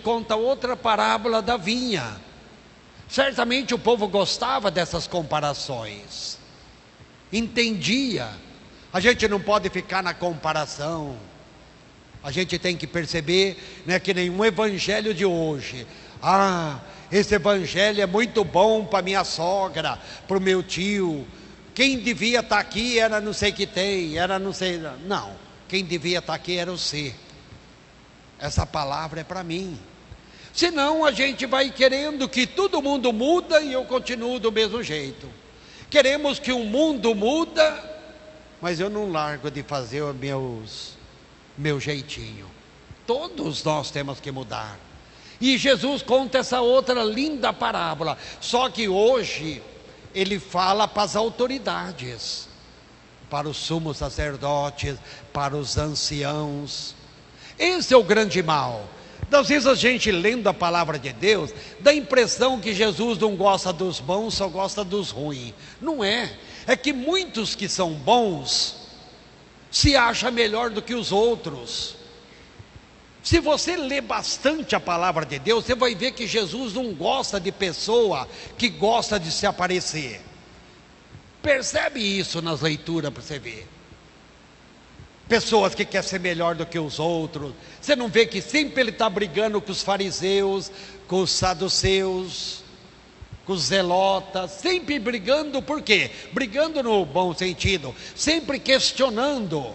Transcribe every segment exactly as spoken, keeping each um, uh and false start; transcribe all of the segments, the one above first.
conta outra parábola da vinha. Certamente o povo gostava dessas comparações, entendia. A gente não pode ficar na comparação. A gente tem que perceber, né, que nenhum evangelho de hoje, ah, esse evangelho é muito bom para minha sogra, para o meu tio, quem devia estar aqui era não sei que tem, era não sei, não, quem devia estar aqui era você. Essa palavra é para mim. Senão a gente vai querendo que todo mundo muda e eu continuo do mesmo jeito. Queremos que o mundo muda, mas eu não largo de fazer os meus, meu jeitinho. Todos nós temos que mudar. E Jesus conta essa outra linda parábola. Só que hoje ele fala para as autoridades, para os sumos sacerdotes, para os anciãos. Esse é o grande mal. Às vezes a gente lendo a palavra de Deus, dá a impressão que Jesus não gosta dos bons, só gosta dos ruins. Não é. É que muitos que são bons se acham melhor do que os outros. Se você lê bastante a palavra de Deus, você vai ver que Jesus não gosta de pessoa que gosta de se aparecer. Percebe isso nas leituras para você ver. Pessoas que querem ser melhor do que os outros. Você não vê que sempre ele está brigando com os fariseus, com os saduceus, com os zelotas, sempre brigando. Por quê? Brigando no bom sentido, sempre questionando.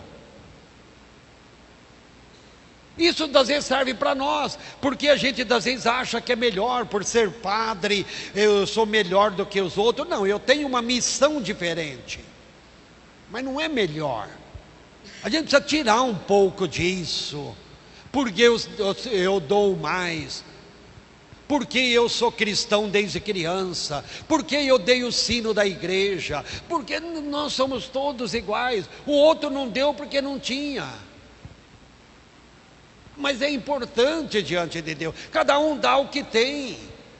Isso às vezes serve para nós, porque a gente às vezes acha que é melhor por ser padre, eu sou melhor do que os outros. Não, eu tenho uma missão diferente, mas não é melhor. A gente precisa tirar um pouco disso, porque eu, eu, eu dou mais, porque eu sou cristão desde criança, porque eu dei o sino da igreja, porque nós somos todos iguais, o outro não deu porque não tinha. Mas é importante diante de Deus, cada um dá o que tem.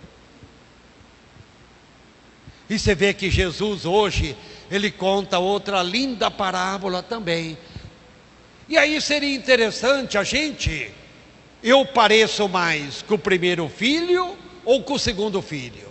E você vê que Jesus hoje, ele conta outra linda parábola também. E aí seria interessante a gente, eu pareço mais com o primeiro filho ou com o segundo filho?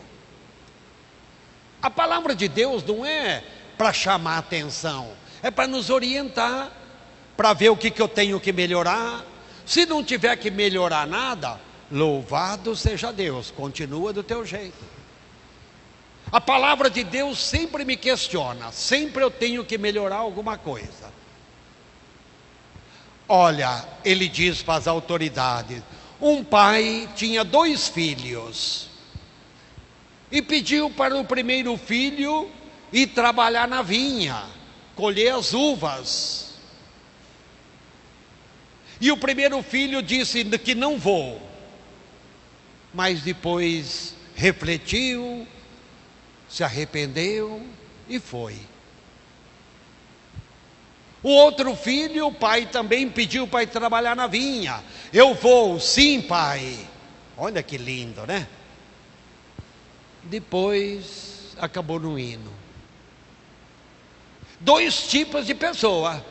A palavra de Deus não é para chamar atenção, é para nos orientar, para ver o que, que eu tenho que melhorar. Se não tiver que melhorar nada, louvado seja Deus, continua do teu jeito. A palavra de Deus sempre me questiona, sempre eu tenho que melhorar alguma coisa. Olha, ele diz para as autoridades, um pai tinha dois filhos, e pediu para o primeiro filho ir trabalhar na vinha, colher as uvas. E o primeiro filho disse que não vou, mas depois refletiu, se arrependeu e foi. O outro filho, o pai também pediu para ir trabalhar na vinha. Eu vou, sim pai. Olha que lindo, né? Depois acabou no hino. Dois tipos de pessoa.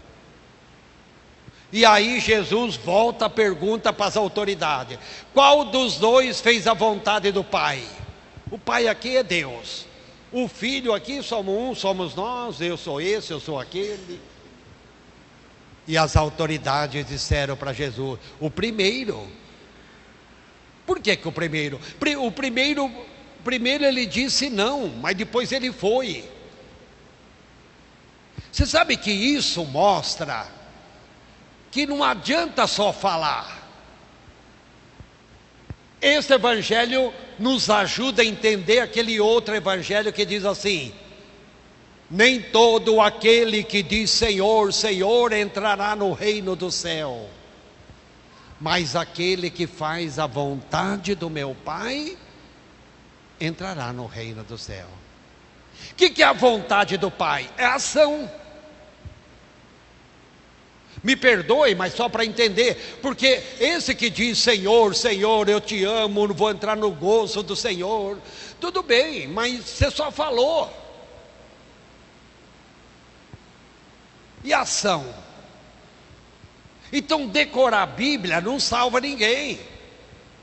E aí Jesus volta a pergunta para as autoridades: qual dos dois fez a vontade do pai? O pai aqui é Deus, o filho aqui somos um, somos nós, eu sou esse, eu sou aquele. E as autoridades disseram para Jesus: o primeiro. Por que que o primeiro? O primeiro, primeiro ele disse não, mas depois ele foi. Você sabe que isso mostra que não adianta só falar. Esse evangelho nos ajuda a entender aquele outro evangelho que diz assim: nem todo aquele que diz Senhor, Senhor entrará no reino do céu, mas aquele que faz a vontade do meu Pai entrará no reino do céu. O que, que é a vontade do Pai? É a ação. Me perdoe, mas só para entender, porque esse que diz Senhor, Senhor, eu te amo, não vou entrar no gozo do Senhor, tudo bem, mas você só falou. E ação? Então decorar a Bíblia não salva ninguém.